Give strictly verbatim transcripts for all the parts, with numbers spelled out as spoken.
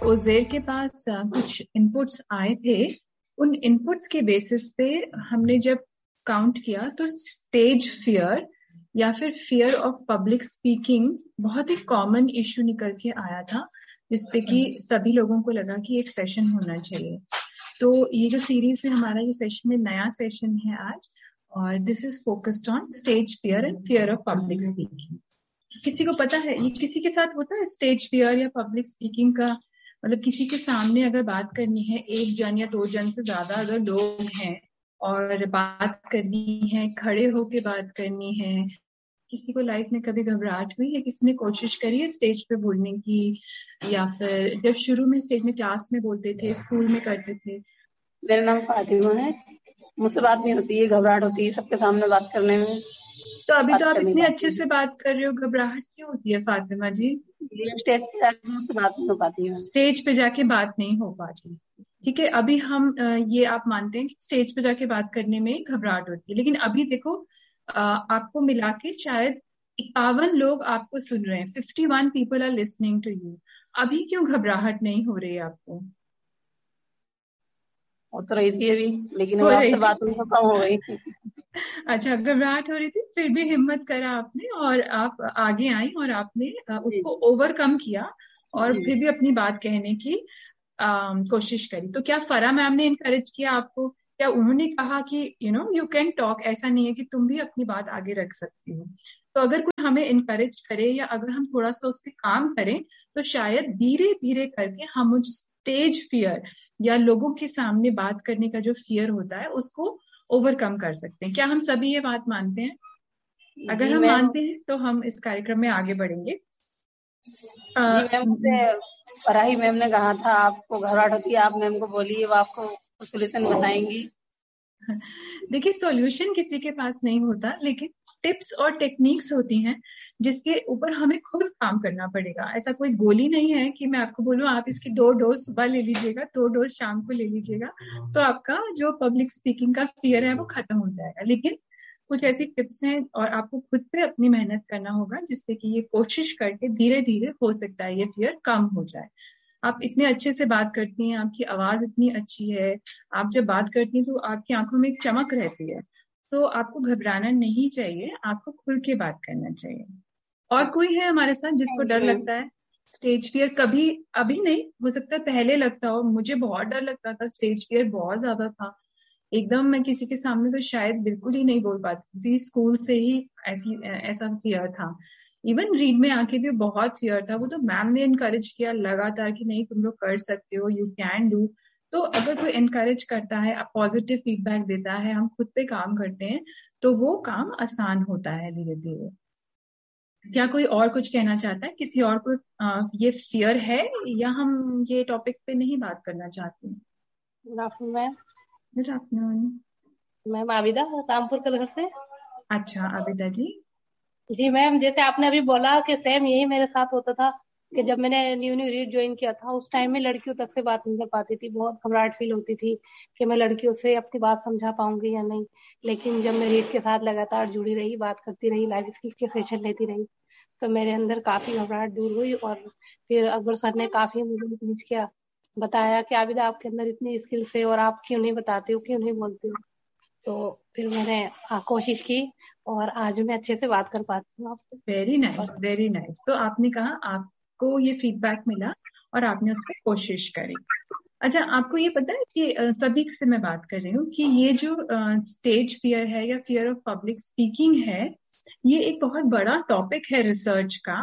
ओजेर के पास आ, कुछ इनपुट्स आए थे। उन इनपुट्स के बेसिस पे हमने जब काउंट किया तो स्टेज फियर या फिर फियर ऑफ पब्लिक स्पीकिंग बहुत ही कॉमन इश्यू निकल के आया था, जिसपे कि सभी लोगों को लगा कि एक सेशन होना चाहिए। तो ये जो सीरीज में हमारा ये सेशन में नया सेशन है आज, और this is focused on stage fear and fear of public speaking. किसी को पता है ये किसी के साथ होता है स्टेज फियर या पब्लिक स्पीकिंग का? मतलब किसी के सामने अगर बात करनी है, एक जन या दो जन से ज्यादा अगर लोग हैं और बात करनी है, खड़े होके बात करनी है, किसी को लाइफ में कभी घबराहट हुई है? किसी ने कोशिश करी है स्टेज पे बोलने की? या फिर जब शुरू में स्टेज में क्लास में बोलते थे, स्कूल में करते थे? मेरा नाम फातिमा है। मुझसे बात नहीं होती है, घबराहट होती है सबके सामने बात करने में। तो अभी तो आप इतने अच्छे से बात कर रहे हो, घबराहट क्यों होती है फातिमा जी? स्टेज पे जाके मुझसे बात नहीं हो पाती है। स्टेज पे जाके बात नहीं हो पाती, ठीक है। अभी हम ये आप मानते हैं कि स्टेज पे जाके बात करने में घबराहट होती है, लेकिन अभी देखो आपको मिला के शायद इक्यावन लोग आपको सुन रहे हैं, fifty one people are listening to you. अभी क्यों घबराहट नहीं हो रही है आपको? हो तो रही थी अभी, लेकिन आपसे बात नहीं तो कम हो गई। अच्छा, घबराहट हो रही थी, फिर भी हिम्मत करा आपने और आप आगे आई और आपने उसको ओवरकम किया और फिर भी अपनी बात कहने की आ, कोशिश करी। तो क्या फरा मैम ने इनकरेज किया आपको? क्या उन्होंने कहा कि you know you can talk, ऐसा नहीं है कि तुम भी अपनी बात आगे रख सकती हो? तो अगर कोई हमें इनकरेज करे या अगर हम थोड़ा सा उस पर काम करें तो शायद धीरे धीरे करके हम उस स्टेज फियर या लोगों के सामने बात करने का जो फियर होता है उसको ओवरकम कर सकते हैं। क्या हम सभी ये बात मानते हैं? अगर हम मानते हैं तो हम इस कार्यक्रम में आगे बढ़ेंगे। जी मैम, फराही मैम ने कहा था आपको घबराहट होती है, आप मैम को बोलिए, वो आपको सोल्यूशन बताएंगी। देखिए, सॉल्यूशन किसी के पास नहीं होता, लेकिन टिप्स और टेक्निक्स होती हैं जिसके ऊपर हमें खुद काम करना पड़ेगा। ऐसा कोई गोली नहीं है कि मैं आपको बोलूं आप इसकी दो डोज सुबह ले लीजिएगा, दो डोज शाम को ले लीजिएगा तो आपका जो पब्लिक स्पीकिंग का फियर है वो खत्म हो जाएगा। लेकिन कुछ ऐसी टिप्स हैं और आपको खुद पे अपनी मेहनत करना होगा, जिससे कि ये कोशिश करके धीरे धीरे हो सकता है ये फियर कम हो जाए। आप इतने अच्छे से बात करती हैं, आपकी आवाज इतनी अच्छी है, आप जब बात करती हैं तो आपकी आंखों में एक चमक रहती है, तो आपको घबराना नहीं चाहिए, आपको खुल के बात करना चाहिए। और कोई है हमारे साथ जिसको डर लगता है स्टेज फियर? कभी अभी नहीं, हो सकता है पहले लगता हो। मुझे बहुत डर लगता था, स्टेज फियर बहुत ज्यादा था, एकदम मैं किसी के सामने तो शायद बिल्कुल ही नहीं बोल पाती थी। स्कूल से ही ऐसी ऐसा फियर था, इवन रीड में आके भी बहुत फियर था। वो तो मैम ने इनकरेज किया लगातार कि नहीं तुम लोग कर सकते हो, यू कैन डू। तो अगर कोई इनकरेज करता है, पॉजिटिव फीडबैक देता है, हम खुद पे काम करते हैं तो वो काम आसान होता है धीरे धीरे। क्या कोई और कुछ कहना चाहता है? किसी और को आ, ये फियर है या हम ये टॉपिक पे नहीं बात करना चाहते हैं? Good afternoon ma'am. Good afternoon ma'am Abida, Kanpur के घर से। अच्छा आबिदा जी। जी मैम, जैसे आपने अभी बोला कि सेम यही मेरे साथ होता था कि जब मैंने न्यू न्यू रीड ज्वाइन किया था उस टाइम में लड़कियों तक से बात नहीं कर पाती थी। बहुत घबराहट फील होती थी कि मैं लड़कियों से अपनी बात समझा पाऊंगी या नहीं। लेकिन जब मैं रीड के साथ लगातार जुड़ी रही, बात करती रही, लाइफ स्किल्स के सेशन लेती रही, तो मेरे अंदर काफी घबराहट दूर हुई। और फिर अकबर सर ने काफी मुझे इंकरेज किया, बताया कि आबिदा आपके अंदर इतनी स्किल्स है और आप क्यों नहीं बताते हो, क्यों नहीं बोलते हो। तो फिर मैंने आ, कोशिश की और आज मैं अच्छे से बात कर पाती हूँ आपसे। Very nice, very nice. तो आपने कहा आपको ये फीडबैक मिला और आपने उस पर कोशिश करी। अच्छा, आपको ये पता है कि अ, सभी से मैं बात कर रही हूँ कि ये जो स्टेज फियर है या फियर ऑफ पब्लिक स्पीकिंग है, ये एक बहुत बड़ा टॉपिक है रिसर्च का।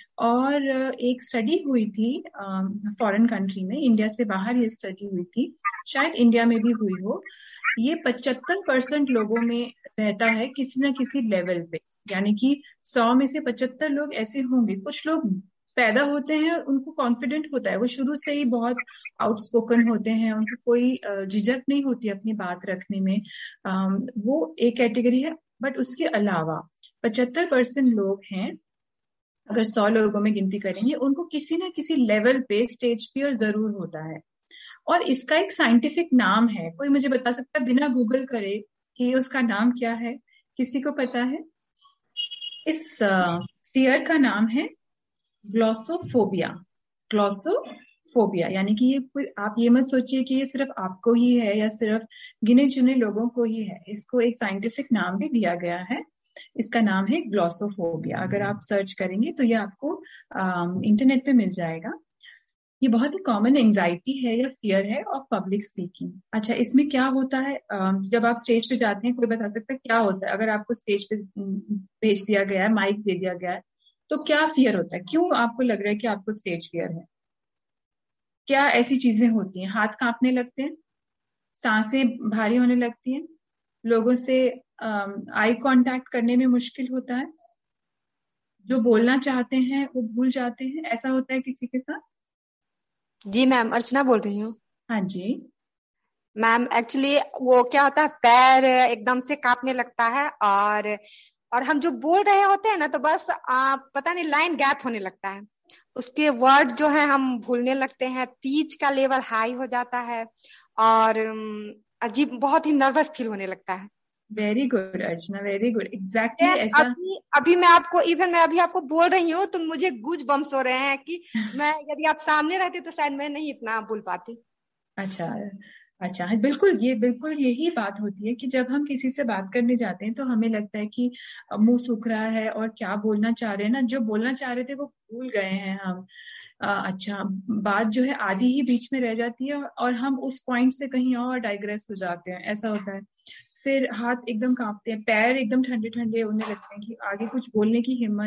और अ, एक स्टडी हुई थी फॉरेन कंट्री में, इंडिया से बाहर ये स्टडी हुई थी, शायद इंडिया में भी हुई हो। ये पचहत्तर परसेंट लोगों में रहता है किसी ना किसी लेवल पे, यानी कि सौ में से पचहत्तर लोग ऐसे होंगे। कुछ लोग पैदा होते हैं और उनको कॉन्फिडेंट होता है, वो शुरू से ही बहुत आउटस्पोकन होते हैं, उनको कोई अ, झिझक नहीं होती अपनी बात रखने में, अम, वो एक कैटेगरी है। बट उसके अलावा पचहत्तर परसेंट लोग हैं, अगर सौ लोगों में गिनती करेंगे, उनको किसी ना किसी लेवल पे स्टेज फियर जरूर होता है। और इसका एक साइंटिफिक नाम है, कोई मुझे बता सकता है बिना गूगल करे कि उसका नाम क्या है? किसी को पता है? इस फियर का नाम है ग्लॉसोफोबिया। ग्लॉसो फोबिया, यानी कि ये कोई, आप ये मत सोचिए कि ये सिर्फ आपको ही है या सिर्फ गिने चुने लोगों को ही है। इसको एक साइंटिफिक नाम भी दिया गया है, इसका नाम है ग्लॉसोफोबिया। अगर आप सर्च करेंगे तो ये आपको इंटरनेट पे मिल जाएगा। ये बहुत ही कॉमन एंजाइटी है या फियर है ऑफ पब्लिक स्पीकिंग। अच्छा, इसमें क्या होता है, जब आप स्टेज पे जाते हैं, कोई बता सकता है क्या होता है? अगर आपको स्टेज पे भेज दिया गया है, माइक दे दिया गया है, तो क्या फियर होता है? क्यों आपको लग रहा है कि आपको स्टेज फियर है? क्या ऐसी चीजें होती हैं? हाथ कांपने लगते हैं, सांसें भारी होने लगती हैं, लोगों से आई कांटेक्ट करने में मुश्किल होता है, जो बोलना चाहते हैं वो भूल जाते हैं, ऐसा होता है किसी के साथ? जी मैम, अर्चना बोल रही हूँ। हाँ जी मैम एक्चुअली वो क्या होता है, पैर एकदम से कांपने लगता है, और और हम जो बोल रहे होते हैं ना, तो बस आ, पता नहीं लाइन गैप होने लगता है, उसके वर्ड जो है हम भूलने लगते हैं, पीच का लेवल हाई हो जाता है, और अम, अजीब, बहुत ही नर्वस फील होने लगता है। वेरी गुड अर्चना, वेरी गुड, एग्जैक्टली ऐसा। अभी अभी मैं आपको इवन मैं अभी आपको बोल रही हूँ तो मुझे गूज बम्स हो रहे हैं कि मैं, यदि आप सामने रहते तो शायद मैं नहीं इतना बोल पाती। अच्छा अच्छा, हाँ, बिल्कुल, ये बिल्कुल यही बात होती है कि जब हम किसी से बात करने जाते हैं तो हमें लगता है कि मुंह सूख रहा है और क्या बोलना चाह रहे हैं ना, जो बोलना चाह रहे थे वो भूल गए हैं हम। अ, अच्छा, बात जो है आधी ही बीच में रह जाती है और हम उस पॉइंट से कहीं और डाइग्रेस हो जाते हैं, ऐसा होता है। फिर हाथ एकदम कांपते हैं, पैर एकदम ठंडे ठंडे होने लगते हैं कि आगे कुछ बोलने की हिम्मत